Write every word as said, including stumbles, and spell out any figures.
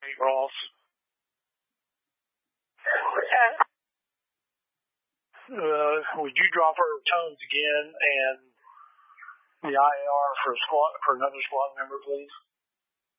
Ross. Okay. Uh, would you drop her tones again and the I A R for a squad for another squad member, please?